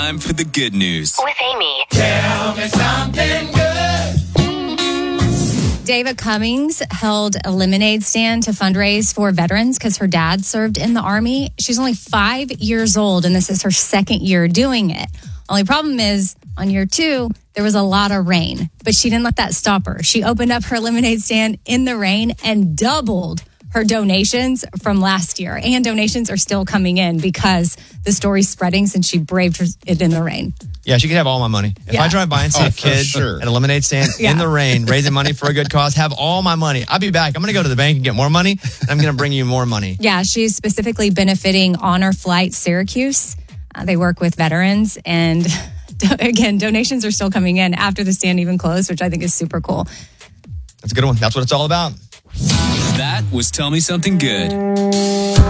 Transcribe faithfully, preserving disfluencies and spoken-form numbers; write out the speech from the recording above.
Time for the good news. With Amy. Tell me something good. David Cummings held a lemonade stand to fundraise for veterans because her dad served in the Army. She's only five years old, and this is her second year doing it. Only problem is, on year two, there was a lot of rain, but she didn't let that stop her. She opened up her lemonade stand in the rain and doubled her donations from last year. And donations are still coming in because the story's spreading since she braved it in the rain. Yeah, she could have all my money. If Yeah. I drive by and see Oh, a for kid sure. at a lemonade stand Yeah. in the rain, raising money for a good cause, have all my money. I'll be back. I'm going to go to the bank and get more money, and I'm going to bring you more money. Yeah, she's specifically benefiting Honor Flight Syracuse. Uh, they work with veterans, and again, donations are still coming in after the stand even closed, which I think is super cool. That's a good one. That's what it's all about. That was Tell Me Something Good.